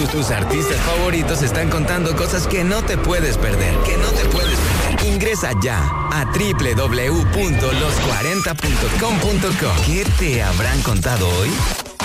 Tus artistas favoritos están contando cosas que no te puedes perder. Ingresa ya a www.los40.com.co. ¿Qué te habrán contado hoy?